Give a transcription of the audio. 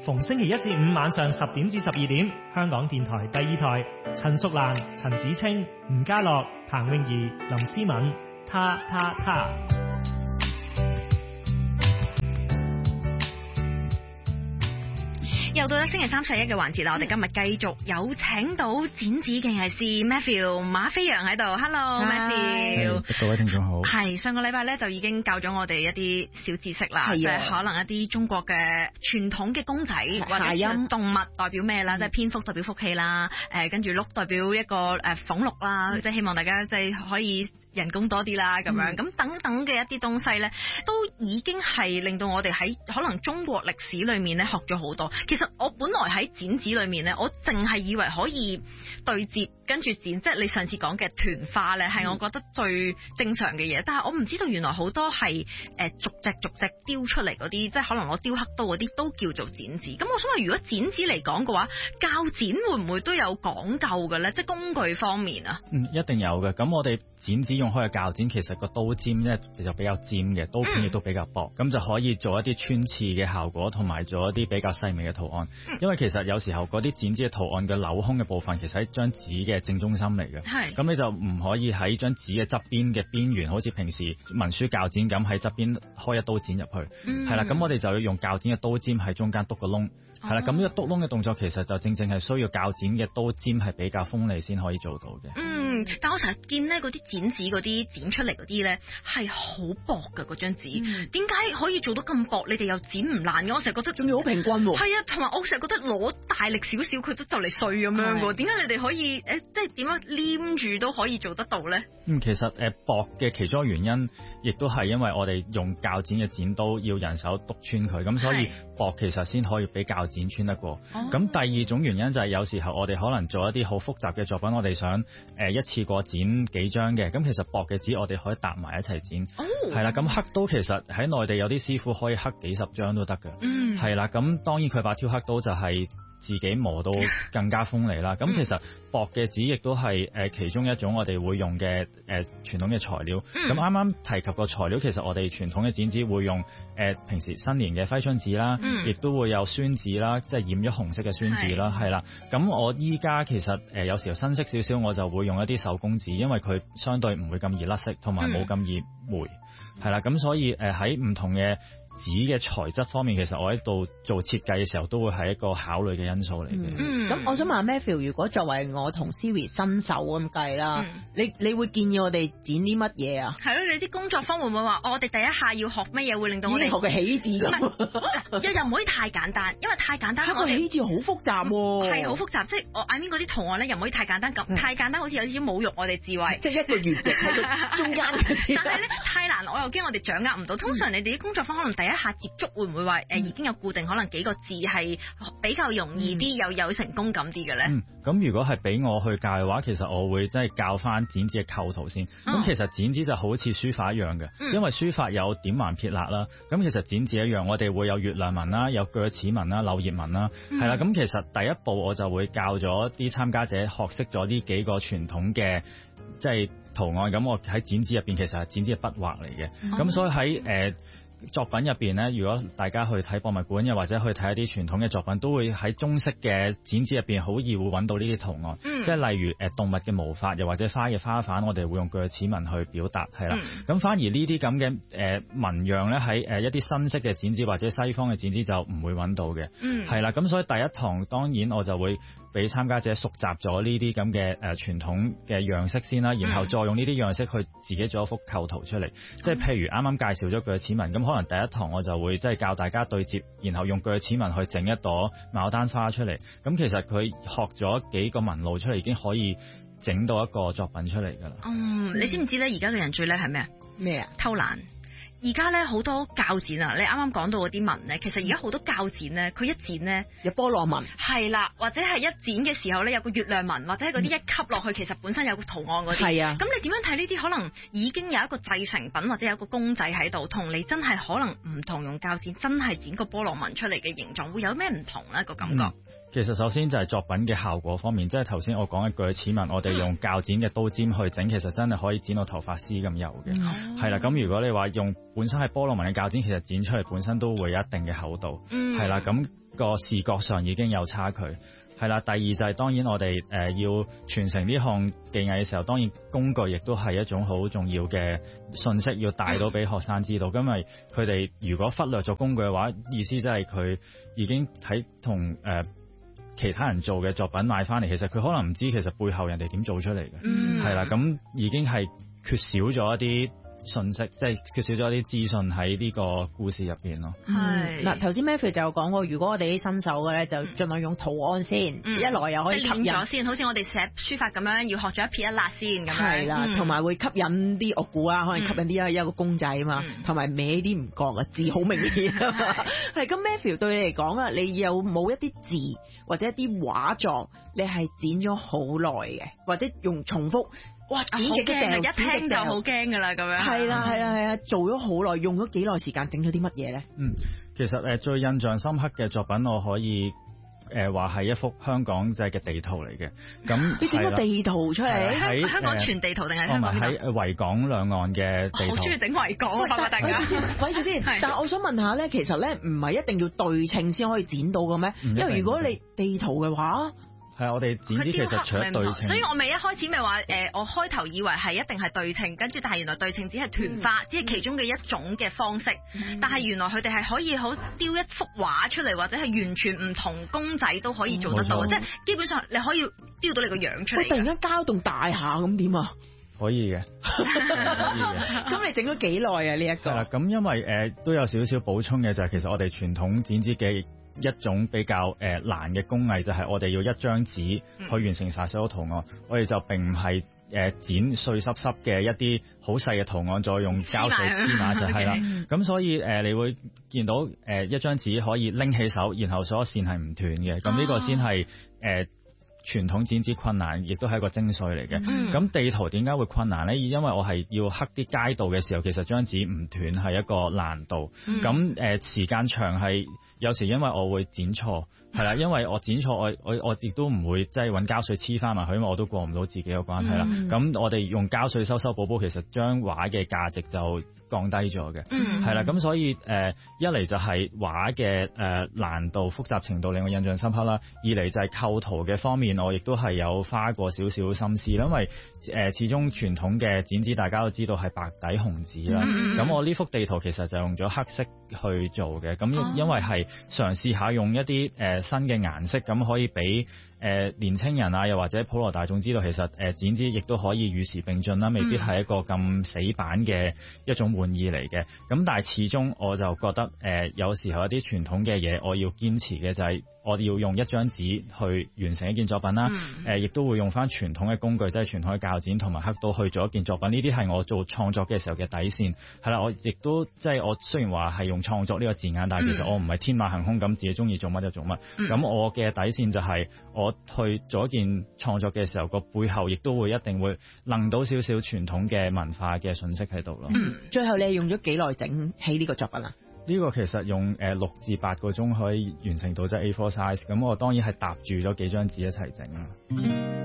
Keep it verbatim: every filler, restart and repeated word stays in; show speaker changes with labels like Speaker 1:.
Speaker 1: 逢星期一至五晚上十點至十二點，香港電台第二台，陳淑蘭、陳子清、吳家樂、彭詠儀、林思敏，他他他。
Speaker 2: 又到咗星期三十一嘅環節啦，我哋今日繼續有請到剪紙嘅藝師 Matthew 馬飛揚喺度 ，Hello Matthew，
Speaker 3: 各位聽眾好。
Speaker 2: 係上個禮拜咧就已經教咗我哋一啲小知識啦，即係可能一啲中國嘅傳統嘅公仔或者動物代表咩啦，即係蝙蝠代表福氣啦，誒跟住鹿代表一個誒俸祿啦，即係希望大家即係可以人工多啲啦咁樣，咁等等嘅一啲東西咧，都已經係令到我哋喺可能中國歷史裏面咧學咗好多。其實我本來喺剪紙裏面咧，我淨係以為可以對接跟住剪，即係你上次講嘅團花咧，係我覺得最正常嘅嘢。但係我唔知道原來好多係誒逐隻逐隻雕出嚟嗰啲，即係可能攞雕刻刀嗰啲都叫做剪紙。咁我想話，如果剪紙嚟講嘅話，鉸剪會唔會都有講究嘅咧？即係工具方面啊？
Speaker 3: 嗯，一定有嘅。咁我哋剪紙用開嘅鉸剪，其實個刀尖咧就比較尖嘅，刀片亦都比較薄，咁、嗯、就可以做一啲穿刺嘅效果，同埋做一啲比較細微嘅圖案。嗯、因為其實有時候嗰啲剪紙嘅圖案嘅鏤空嘅部分，其實喺張紙嘅正中心嚟嘅。係，咁你就唔可以喺張紙嘅側邊嘅邊緣，好似平時文書鉸剪咁喺側邊開一刀剪入去。係、嗯、啦，咁我哋就要用鉸剪嘅刀尖喺中間篤個窿。係、哦、啦，咁呢個篤窿嘅動作其實就正正係需要鉸剪嘅刀尖係比較鋒利先可以做到嘅。嗯，
Speaker 2: 但我成日見咧嗰啲剪紙嗰啲剪出嚟嗰啲咧係好薄㗎嗰張紙，點解可以做到咁薄？你哋又剪唔爛嘅？我成日覺得仲要好平均喎。係啊，同埋我成日覺得攞大力少少佢都就嚟碎咁樣喎。點解你哋可以誒即係點樣黏住都可以做得到咧？
Speaker 3: 嗯，其實誒、呃、薄嘅其中一個原因，亦都係因為我哋用鉸剪嘅剪刀要人手篤穿佢，咁所以薄其實先可以俾鉸剪穿得過。咁、哦、第二種原因就係有時候我哋可能做一啲好複雜嘅作品，我哋想誒、呃、一次過剪幾張嘅，咁其實薄嘅紙我哋可以搭埋一齊剪。哦，係啦，咁刻刀其實喺內地有啲師傅可以刻幾十張都得㗎。嗯，係啦，咁當然佢把挑刻刀就係自己磨到更加鋒利啦。咁其實薄嘅紙亦都係誒其中一種我哋會用嘅誒傳統嘅材料。咁啱啱提及個材料，其實我哋傳統嘅剪紙會用誒、呃、平時新年嘅揮春紙啦，亦、嗯、都會有宣紙啦，即係染咗紅色嘅宣紙啦，係啦。咁我依家其實誒、呃、有時候新式少少，我就會用一啲手工紙，因為佢相對唔會咁易甩色，同埋冇咁易霉，係、嗯、啦。咁所以誒喺唔同嘅紙嘅材質方面，其實我喺度做設計嘅時候，都會係一個考慮嘅因素嚟嘅。
Speaker 4: 嗯，咁我想問下 Matthew，如果作為我同 Siri 新手咁計啦，你你會建議我哋剪啲乜嘢啊？
Speaker 2: 係咯，你啲工作坊會唔會話、哦、我哋第一下要學乜嘢會令到我哋
Speaker 4: 學嘅起字咁？
Speaker 2: 又又唔可以太簡單，因為太簡單，
Speaker 4: 個起字好複雜喎。係
Speaker 2: 好複雜，即係我 I mean 嗰啲圖案咧，又唔可以太簡單咁、嗯，太簡單好似有啲侮辱我哋智慧。
Speaker 4: 即係一個圓直喺中間嗰啲。
Speaker 2: 但係咧太難，我又驚我哋掌握唔到。通常你哋啲工作坊可能第一下接觸會唔會話誒、呃、已經有固定可能幾個字係比較容易啲、嗯，又有成功感啲嘅咧？
Speaker 3: 咁、嗯、如果係俾我去教嘅話，其實我會真係教翻剪紙嘅構圖先。咁、哦、其實剪紙就好似書法一樣嘅、嗯，因為書法有點橫撇捺啦。咁其實剪紙一樣，我哋會有月亮紋啦，有鋸齒紋啦，柳葉紋啦，係、嗯、啦。咁其實第一步我就會教咗啲參加者學識咗呢幾個傳統嘅即係圖案。咁我喺剪紙入邊其實係剪紙嘅筆畫嚟嘅。咁、嗯、所以喺誒。呃作品入邊咧，如果大家去睇博物館，又或者去睇一啲傳統嘅作品，都會喺中式嘅剪紙入邊好易會揾到呢啲圖案。嗯、即係例如誒、呃、動物嘅毛髮，又或者花嘅花瓣，我哋會用鋸齒紋去表達，係啦。咁、嗯、反而呢啲咁嘅誒紋樣咧，喺誒一啲新式嘅剪紙或者西方嘅剪紙就唔會揾到嘅。嗯，係啦。咁所以第一堂當然我就會俾參加者熟習咗呢啲咁嘅誒傳統嘅樣式先啦，然後再用呢啲樣式去自己做一幅構圖出嚟。嗯、即係譬如啱啱介紹咗鋸齒紋，咁可能第一堂我就會即係教大家對接，然後用鋸齒紋去整一朵牡丹花出嚟。咁其實佢學咗幾個紋路出嚟，已經可以整到一個作品出嚟噶啦。嗯，
Speaker 2: 你知唔知咧？而家嘅人最叻係咩啊？
Speaker 4: 咩啊？
Speaker 2: 偷懶。而家咧好多鉸剪啊，你啱啱講到嗰啲紋咧，其實而家好多鉸剪咧，佢一剪咧
Speaker 4: 有菠蘿紋，
Speaker 2: 係啦，或者係一剪嘅時候咧有個月亮紋，或者係嗰啲一吸落去、嗯、其實本身有個圖案嗰啲。係啊，咁你點樣睇呢啲？可能已經有一個製成品或者有一個公仔喺度，同你真係可能唔同，用鉸剪真係剪個菠蘿紋出嚟嘅形狀，會有咩唔同咧？個感覺？嗯
Speaker 3: 其實首先就係作品嘅效果方面，即係頭先我講嘅鋸齒紋，我哋用鉸剪嘅刀尖去整，其實真係可以剪到頭髮絲咁幼嘅，係、嗯、啦。咁如果你話用本身係菠蘿紋嘅鉸剪，其實剪出嚟本身都會有一定嘅厚度，係啦、嗯，咁、那個視覺上已經有差距。係啦，第二就係當然我哋誒、呃、要傳承呢項技藝嘅時候，當然工具亦都係一種好重要嘅信息，要帶到俾學生知道。因為佢哋如果忽略咗工具嘅話，意思即係佢已經喺同誒其他人做嘅作品買翻嚟，其實佢可能唔知其實背後人哋點做出嚟嘅。係啦、嗯，咁已經係缺少咗一啲信息，即係缺少咗啲資訊喺呢個故事入邊咯。
Speaker 4: 係嗱，頭先 Matthew 就有講過，如果我哋啲新手嘅咧，就盡量用圖案先，嗯、一來又可以吸引咗
Speaker 2: 先，好似我哋寫書法咁樣，要學咗一撇一捺先咁樣。係
Speaker 4: 啦，同埋、嗯、會吸引啲我估啊，可能吸引啲一個公仔啊嘛，同埋、嗯、歪啲唔覺啊，字好明顯啊嘛。係咁，Matthew 對你嚟講啊，你有冇一啲字或者一啲畫作，你係剪咗好耐嘅，或者用重複？哇！剪極嘅
Speaker 2: 一聽就好驚噶啦，咁樣
Speaker 4: 係啦係啦係啊，做咗好耐，用咗幾耐時間整咗啲乜嘢咧？
Speaker 3: 嗯，其實誒最印象深刻嘅作品，我可以誒話係一幅香港即係嘅地圖嚟嘅。咁
Speaker 4: 你整個地圖出嚟？
Speaker 2: 喺香港全地圖定係香港邊度？
Speaker 3: 喺維港兩岸嘅地圖。
Speaker 2: 好中意整維港啊！大家。
Speaker 4: 喂住先，喂住先。但係我想問下咧，其實咧唔係一定要對稱先可以剪到嘅咩？因為如果你地圖嘅話。
Speaker 3: 係啊，我哋剪紙其實除咗對稱，
Speaker 2: 所以我咪一開始咪話誒，我開頭以為係一定係對稱，跟住但係原來對稱只係團花，嗯、只係其中嘅一種嘅方式。嗯、但係原來佢哋係可以好雕一幅畫出嚟，或者係完全唔同公仔都可以做得到，嗯、即係基本上你可以雕到你個樣出嚟。
Speaker 4: 喂，突然間交棟大廈咁點啊？
Speaker 3: 可以嘅，可以嘅。
Speaker 4: 咁你整咗幾耐啊？呢一個係啦，
Speaker 3: 咁因為誒、呃、都有少少補充嘅就係、是、其實我哋傳統剪紙嘅一種比較誒、呃、難嘅工藝就係我哋要一張紙去完成晒所有圖案，嗯、我哋就並唔係誒剪碎濕濕嘅一啲好細嘅圖案，再用膠水黐埋就係啦。咁所以誒、呃、你會見到誒、呃、一張紙可以拎起手，然後所有線係唔斷嘅，咁呢個先係誒傳統剪紙困難，亦都係一個精髓嚟嘅。咁、嗯、地圖點解會困難咧？因為我係要刻啲街道嘅時候，其實張紙唔斷係一個難度。咁誒、嗯呃、時間長係有時因為我會剪錯，係啦，因為我剪錯，我我我亦都唔會即係揾膠水黐翻埋去，因為我都過唔到自己嘅關係啦。咁、嗯、我哋用膠水修修補補，其實將畫嘅價值就降低咗嘅。係啦、嗯，咁所以誒、呃、一嚟就係畫嘅誒難度複雜程度令我印象深刻啦，二嚟就係構圖嘅方面。我亦都係有花過少少心思，因為誒、呃、始終傳統嘅剪紙大家都知道係白底紅紙啦。咁、嗯、我呢幅地圖其實就用咗黑色去做嘅，咁因為係嘗試下用一啲誒、呃、新嘅顏色，咁可以俾誒、呃、年青人啊，又或者普羅大眾知道，其實誒、呃、剪紙亦都可以與時並進啦，未必係一個咁死板嘅一種玩意嚟嘅。咁但係始終我就覺得誒、呃、有時候一啲傳統嘅嘢，我要堅持嘅就係、是。我哋要用一張紙去完成一件作品啦，誒、嗯，亦、呃、都會用翻傳統嘅工具，即係傳統嘅鉸剪同埋刻刀去做一件作品。呢啲係我做創作嘅時候嘅底線，係啦。我亦都即係我雖然話係用創作呢個字眼，但係其實我唔係天馬行空咁自己中意做乜就做乜。咁、嗯、我嘅底線就係我去做一件創作嘅時候，個背後亦都會一定會諗到少少傳統嘅文化嘅信息喺度咯。
Speaker 4: 嗯，最後你係用咗幾耐整起呢個作品啊？
Speaker 3: 呢個其實用誒六至八個鐘可以完成到即係 A 四 size，咁我當然係搭住咗幾張紙一齊整啦。